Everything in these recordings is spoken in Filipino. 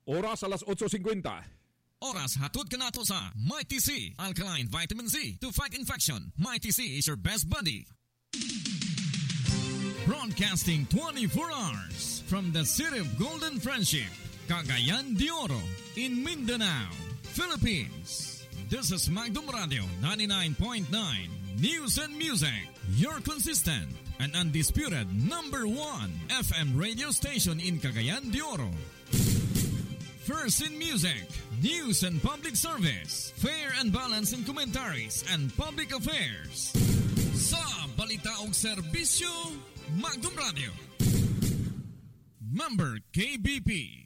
Oras alas 8:50. Oras hatod ka na to sa Mighty C Alkaline Vitamin C to fight infection. Mighty C is your best buddy. Broadcasting 24 hours from the city of Golden Friendship, Cagayan de Oro, in Mindanao, Philippines. This is Magdum Radio 99.9 News and Music, your consistent and undisputed #1 FM radio station in Cagayan de Oro. First in music, news and public service, fair and balanced in commentaries and public affairs. Sa balita og serbisyo, Magdum Radio. Member KBP.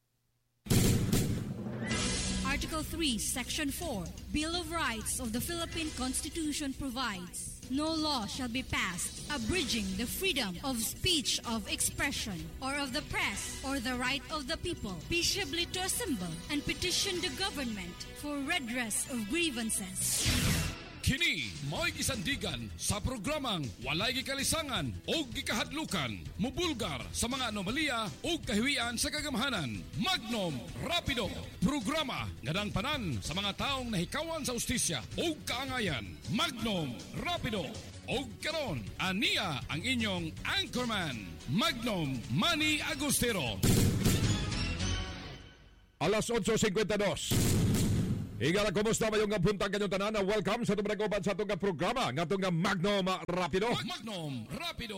Article 3, Section 4, Bill of Rights of the Philippine Constitution provides, no law shall be passed abridging the freedom of speech, of expression, or of the press, or the right of the people peaceably to assemble and petition the government for redress of grievances. Kini mo'y gisandigan sa programang walay gikalisangan o gikahadlukan, mubulgar sa mga anomalya o kahiwian sa kagamahanan. Magnom Rapido, programa nga dang panan sa mga taong nahikawan sa ustisya o kaangayan. Magnom Rapido. O karon, aniya ang inyong anchorman, Magnom Manny Agustero. Alas 8:52. Higala, kumusta ba yung buntag kanyong tanan? Welcome sa itong sa itong programa ng itong Magnom Rapido. Magnom Rapido.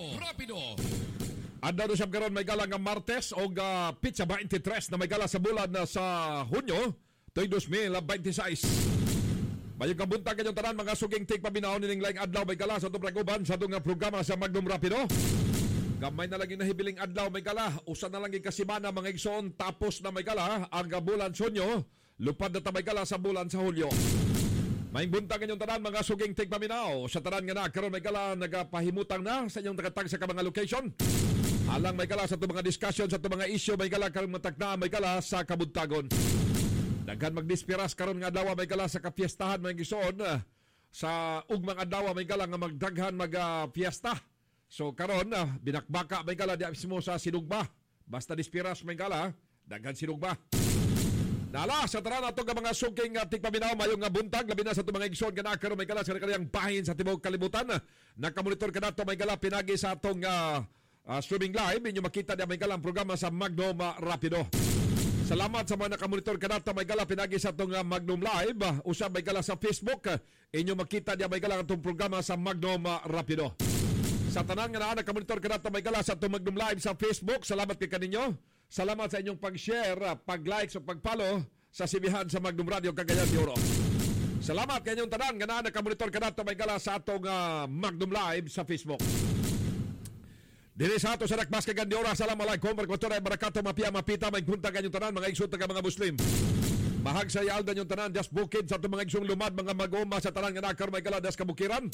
Adda doon siya karon may gala nga Martes o Pizza 23 na may gala sa bulan na sa Hunyo, to'y 2026. Mayong kabuntag kanyong tanan, mga suging tig paminahon nining laing adlaw may gala sa itong sa itong programa sa Magnom Rapido. Gamay na lagi nahibiling adlaw may gala, usa na lang kasimana mga igsoon, tapos na may gala ang bulan sa Hunyo. Lupad na tamay gala sa bulan sa Hulyo. Maing buntag inyong tanan, mga suging tigpaminaw. Sa tanan nga na, karon may gala nagapahimutang na sa inyong nakatag sa mga location. Alang may gala sa itong mga discussion, sa itong mga issue, may gala karon matagna, may gala sa kabuntagon. Daghan magdispiras karon nga dawa may gala sa kapiestahan, may gisoon. Sa ugmang adlaw may gala nga magdaghan magpiesta. So karon binakbaka may gala di mismo sa Sinugba. Basta dispiras may gala, daghan Sinugba. Nala, sa tanan nato nga mga suging tigpaminaw mayong nga buntag, labi na sa itong mga igsoon nga nakaro may gala sa kaniyang bahin sa Timog Kalibutan. Nakamonitor ka nato may gala pinagi sa atong streaming live. Inyo makita niya may gala ang programa sa Magnom Rapido. Salamat sa mga nakamonitor ka nato may gala pinagi sa atong Magnom Live. Usab may gala sa Facebook. Inyo makita niya may gala ang itong programa sa Magnom Rapido. Sa tanan nga nakamonitor ka nato may gala sa atong Magnom Live sa Facebook. Salamat kay kaninyo. Salamat sa inyong pag-share, pag-like, o pag-follow sa sibihan sa Magnom Radio Cagayan de Oro. Salamat kay inyong tanan nga nakamonitor ka nato may gala sa atong Magnom Live sa Facebook. Dili sa ato sa Nakbas Cagayan de Oro. Assalamualaikum warahmatullahi wabarakatuh. Mapita may punta kanyong tanan mga igsoon nga mga Muslim. Mahag sa yalda nyong tanan das bukid sa atong mga igsoong lumad mga magoma sa tanan nga nakar may gala das kabukiran.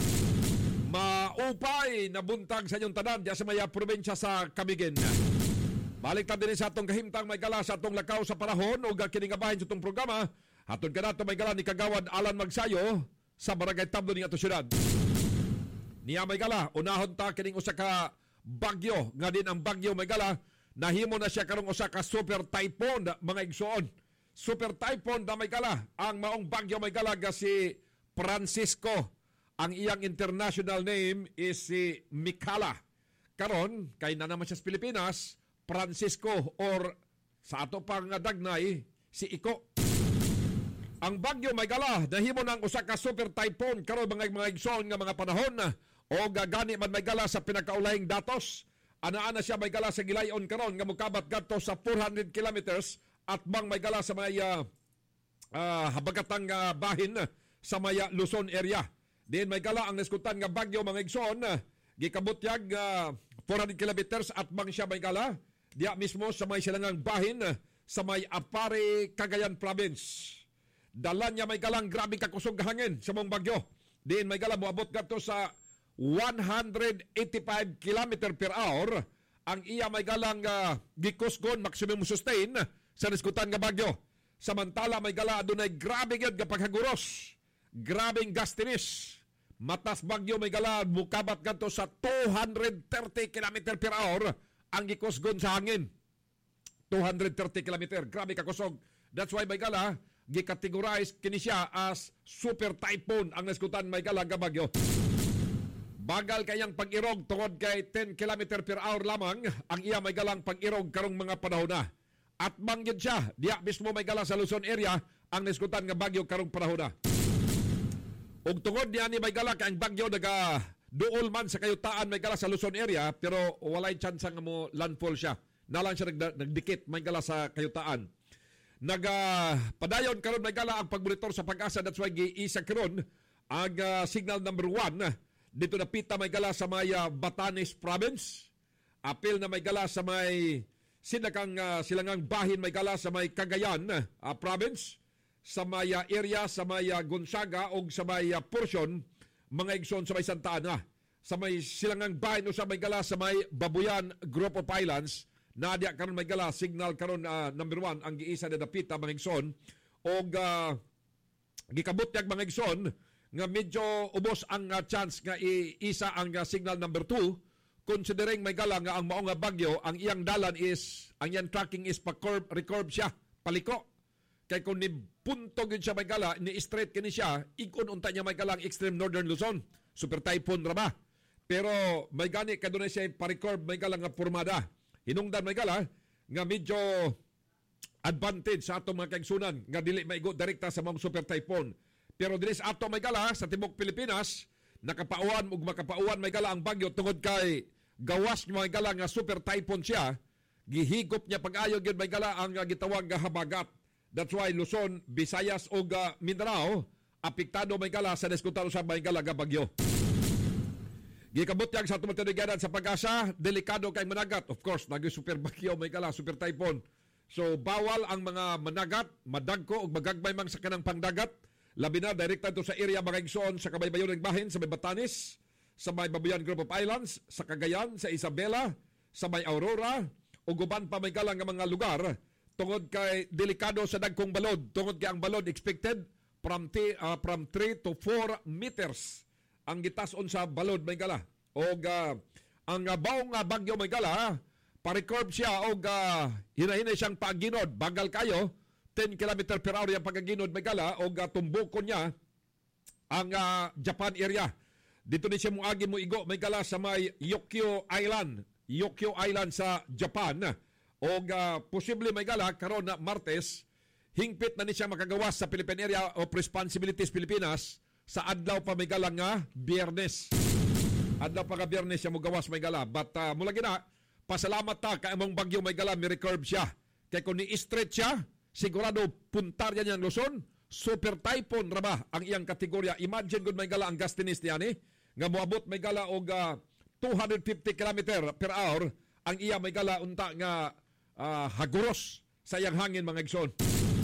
Maupay na buntag sa inyong tanan diya sa maya probinsya sa Camiguin. Balik ta din sa atong kahimtang may gala sa atong lakaw sa panahon o kiningabahin sa atong programa. Hatod ka nato may gala ni Kagawad Alan Magsayo sa Barangay Tablo ni ato syudad. Niya may gala, unahon ta kining usa ka bagyo, nga din ang bagyo may gala, nahimo na siya karong usa ka super typhoon mga igsoon. Super typhoon na may gala, ang maong bagyo may gala ga si Francisco. Ang iyang international name is si Mikala. Karon, kay na naman siya sa Pilipinas, Francisco or sa ato pang dagnay si Iko. Ang bagyo may gala nahimo nang usa ka super typhoon karon mga igsoon nga mga panahon o gagani man may gala sa pinakaulahing datos. Ana siya may gala sa gilayon karon nga mokabat kadto sa 400 kilometers at bang may gala sa may habagatang bahin sa may Luzon area. Din may gala ang naskutan nga bagyo mga igsoon gikabutyag 400 kilometers at bang siya may gala diya mismo sa may silangang bahin sa may Apare, Cagayan Province. Dala niya may galang grabing kakusog hangin sa mong bagyo. Diin may galang moabot kadto sa 185 km per hour. Ang iya may galang gikusgon maximum sustain sa niskutan nga bagyo. Samantala may gala adunay grabe gyud nga paghaguros. Grabing gastinis. Matas bagyo may gala mukabat kadto sa 230 km per hour ang gikusgon sa hangin. 230 kilometer. Grabe ka kusog. That's why Maygala gi-categorize kini siya as super typhoon ang naskutan Maygala nga bagyo. Bagal kayang pag-irog tungod kay 10 km per hour lamang ang iya Maygalang pag-irog karong mga panahon na. At bangyod siya, diya mismo Maygala sa Luzon area ang naskutan nga bagyo karong panahon na. Ug tungod niya ni Maygala kay ang bagyo naga duol man sa kayutaan Maygala sa Luzon area pero walay chance nga mo landfall siya. Nalang siya nagdikit Maygala sa kayutaan. Padayon karon Maygala ang pagmonitor sa Pag-asa. That's why giisa karon ang signal number 1 dito na pita Maygala sa may Batanes province. Apil na Maygala sa may silangang bahin Maygala sa may Cagayan province. Sa may area sa may Gonzaga o sa may portion mga igsoon sa may Santa Ana. Sa may silangang bahin o sa Maygala sa may Babuyan Group of Islands. Nadia karon Maygala signal karon number 1 ang giisa na dapita mga igsoon o gikabot yang mga igsoon nga medyo ubos ang chance nga isa ang signal number 2 considering Maygala nga ang mao nga bagyo ang iyang dalan is ang iyang tracking is recurve siya paliko kay kung ni punto gyud siya Maygala ni straight kini siya ikon unta niya Maygala ang extreme northern Luzon super typhoon ra ba pero may gani kadunay siya pa-recurve Maygala nga pormada hinungdan Maygala nga medyo advantage sa atong mga kaigsunan nga dili maigo direkta sa mga super typhoon. Pero dili sa ato Maygala sa tibok Pilipinas nakapauan ug makapauan Maygala ang bagyo tungod kay gawas ni Maygala nga super typhoon siya gihigop niya pag-ayo gyud Maygala ang gitawag nga habagat. That's why Luzon, Visayas ug Mindanao apektado Maygala sa diskutado sa Maygala nga bagyo. Gikabot yang sa tumatigadan sa Pag-asa, delikado kay managat. Of course, naging super bagyo Maygala, super typhoon. So bawal ang mga managat, madagko ug magagmay mang sa kanang pangdagat. Labi na direkta ito sa area mga igsoon sa kabaybayon ng bahin, sa may Batanes, sa may Babuyan Group of Islands, sa Cagayan, sa Isabela, sa may Aurora, o guban pa Maygala nga mga lugar tungod kay delikado sa dagkong balod. Tungod kay ang balod expected from 3 to 4 meters ang gitason sa balod Maygala. O ang baong bagyo Maygala, pa-record siya o hinahinay siyang pagginod. Bagal kayo, 10 km per hour yung pagaginod Maygala o tumbukon niya ang Japan area. Dito ni siya muagi mo igo Maygala sa may Yokyo Island sa Japan. O posible Maygala karon na Martes, hingpit na ni siya makagawas sa Philippine Area of Responsibilities Pilipinas sa adlaw pa Maygala nga Biyernes. Adlaw pa nga Biyernes siya mugawas Maygala. But mula gina, pasalamat ta kay among bagyo Maygala mi-recurve siya. Kay kung ni-stretch siya, sigurado puntar yan yung Luzon, super typhoon raba ang iyang kategorya. Imagine kung Maygala ang gastinis niya ni, nga moabot Maygala og 250 km per hour, ang iya Maygala unta nga haguros sa iyang hangin mga igsoon.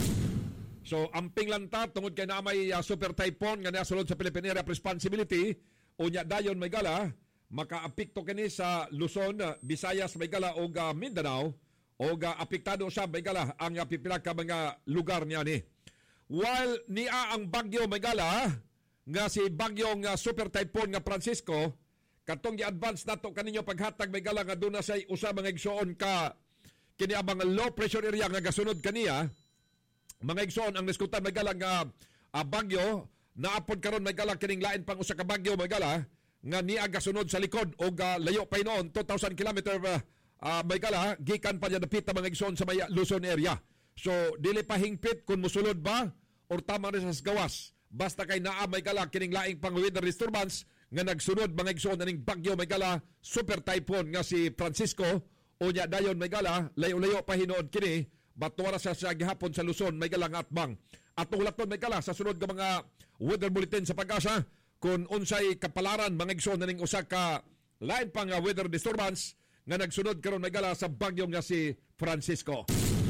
So amping lang ta tungod kay na may super typhoon nga nasulod sa Philippine Area of Responsibility, unya dayon Maygala, makaapekto kini sa Luzon, Visayas Maygala o Mindanao, o apektado sa Maygala ang pipila ka mga lugar niya ni. While niya ang bagyo Maygala, nga si bagyong super typhoon nga Francisco, katong gi-advance nato kaninyo paghatag Maygala nga doon na say usa mga igsoon ka kini abang low pressure area nga gasunod kaniya, mga igsoon ang naskutan Maygala nga bagyo, naapod karon Maygala kining lain pang usa ka bagyo Maygala, nga niya gasunod sa likod o layo pa noon 2,000 km Maygala, gikan pa niya napita mga igsoon sa may Luzon area. So, dili pa hingpit kung musulod ba or tama rin sa gawas. Basta kay naa Maygala kining laing pang weather disturbance nga nagsunod mga igsoon aning bagyo Maygala, super typhoon nga si Francisco o nya dayon Maygala, layo-layo pa hinood kini, batuwara sa gihapon sa Luzon Maygala nga atbang. At tulaton Maygala sa sunod ka mga weather bulletin sa Pag-asa kung unsay kapalaran mga igsoon aning usa ka lain pang weather disturbance nga nagsunod karon Maygala sa bagyo nga si Francisco.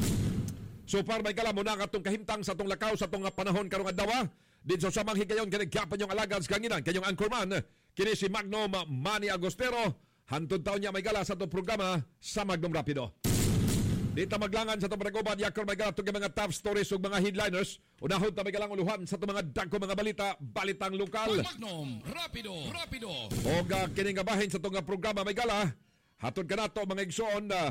So far Maygala mo na katong kahimtang sa tong lakaw sa tong panahon karong adlaw. Din sa samang higayon kinagyapan yung alagan sa kanginan kayong anchorman kini si Magnom Manny Agostero. Hantod taon niya Maygala sa itong programa sa Magnom Rapido. Dito maglangan sa itong panaguban yakor Maygala itong mga top stories ug mga headliners. Unahon ta Maygalang uluhan sa itong mga dagko mga balitang lokal. Magnom Rapido. O kining bahin sa itong programa Maygala, hatod ka na ito mga igsoon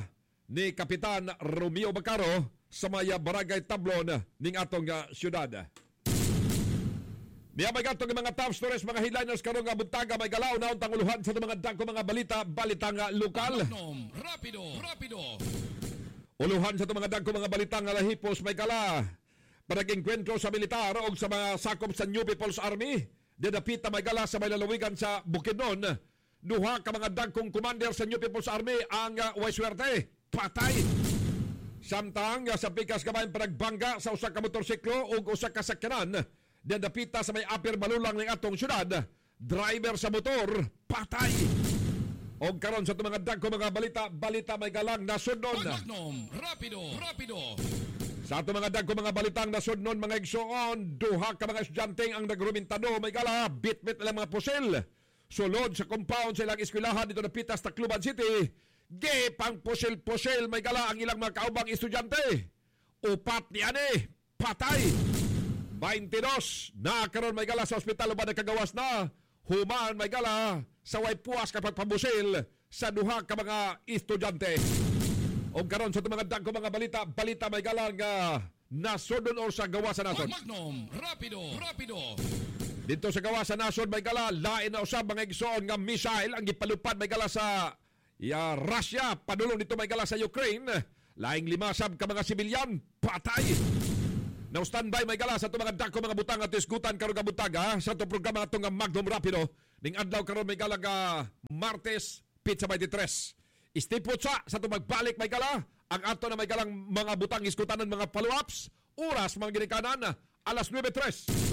ni Kapitan Romeo Bacaro sa maya barangay Tablon ning atong syudad. Niya may gatong mga top stories, mga headliners karong nga buntaga may galaw na untang uluhan sa mga dagko mga balita nga lokal. Rapido. Uluhan sa mga dagko mga balita nga lahipos may gala. Panag-engkwentro sa militar o sa mga sakop sa New People's Army. Dinapita may gala sa may lalawigan sa Bukidnon. Duha ka mga dagkong commander sa New People's Army ang wayswerte. Patay. Samtang sa pikas kamay panagbangga sa usa ka motorsiklo o usa ka sakyanan. Dinapita sa may upper malulang ng atong syudad. Driver sa motor, patay. O karon sa mga dagko mga balita may galang nasudnon. Magnum, rapido. Sa ato mga dagko mga balitang nasudnon mga igsoon, duha ka mga estudyanteng ang nagrumintado may gala, bit-bit lang mga pusil. Sulod sa compound sa ilang eskwelahan dito na Pitas, Tacloban City, pang pusil-pusil may gala ang ilang mga kaubang estudyante. Upat niyan patay. 22 na karon may gala sa ospital uban nagkagawas na. Human may gala sa way puwas kapag pabusil sa duha ka mga estudyante. O karon sa mga dagko mga balita may gala nga nasudnon or sa gawasan naton. Magnum, rapido. Dito sa gawasan nason may gala lain na usab mga igsoon nga missile ang gipalupad may gala sa Russia padulong dito may gala sa Ukraine. Laing limasab ka mga sibilyan patay. Now standby may gala sa ito mga dako mga butang at isgutan karon nga butaga sa ito programa itong Magnum Rapido ning adlaw karon may gala nga Martes Pizza 23. Istipot sa ito magbalik may gala ang ato na may galang mga butang isgutan ng mga follow-ups oras mga ginikanan alas 9:03.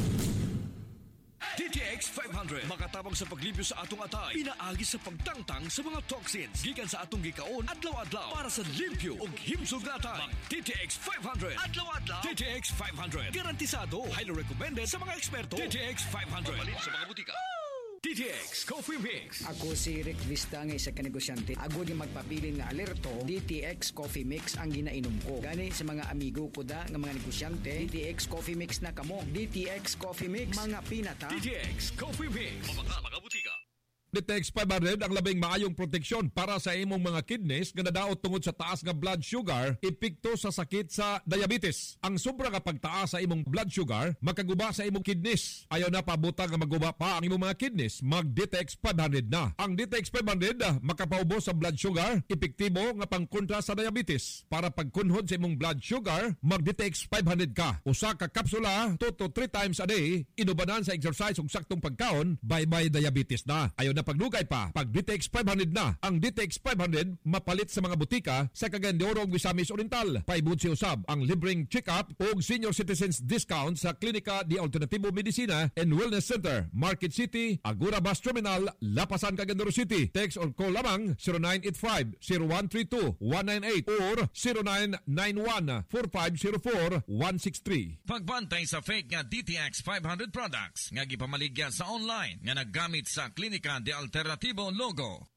DTX 500 makatabang sa paglibyo sa atong atay, pinaagi sa pagtangtang sa mga toxins gikan sa atong gikaon adlaw-adlaw para sa limpyo ug himsog nga atay. DTX 500 adlaw-adlaw. DTX 500 garantisado, highly recommended sa mga eksperto. DTX 500 mabalin sa mga butika. DTX Coffee Mix. Ako si Rick Vista nga isa ka negosyante. Ako di magpabilin nga alerto, DTX Coffee Mix ang ginainom ko. Gani sa mga amigo ko da nga mga negosyante, DTX Coffee Mix na kamo. DTX Coffee Mix, mga pinata. DTX Coffee Mix. Mga butika. DTX 500 ang labing maayong proteksyon para sa imong mga kidneys nga nadaot tungod sa taas nga blood sugar, epekto sa sakit sa diabetes. Ang sobra nga pagtaas sa imong blood sugar makaguba sa imong kidneys. Ayaw na pabuta nga maguba pa ang imong mga kidneys, mag-DTX 500 na. Ang DTX 500 makapaubos sa blood sugar, epektibo nga pangkontra sa diabetes. Para pagkunhod sa imong blood sugar, mag-DTX 500 ka. Usa ka kapsula 2 to 3 times a day, inubanan sa exercise ug saktong pagkaon, bye-bye diabetes na. Ayaw na paglugay pa, pag DTX 500 na. Ang DTX 500 mapalit sa mga butika sa Cagayan de Oro ug Misamis Oriental. Paibutsi usab ang libreng check-up ug senior citizens discount sa Klinika de Alternativo Medicina and Wellness Center, Market City, Agora Bus Terminal, Lapasan, Cagayan de Oro City. Text or call lamang 0985-0132-198 or 0991-4504-163. Pagbantay sa fake nga DTX 500 products nga gipamaligya sa online nga naggamit sa Klinika de Alternativo logo.